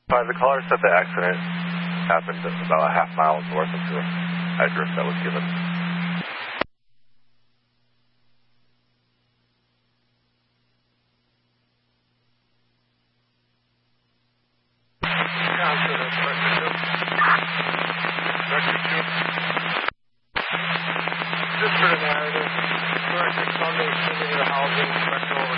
The caller said the accident happened about a half mile north of the address that was given. Just for the narrative, Director Sunday, senior to the housing inspector over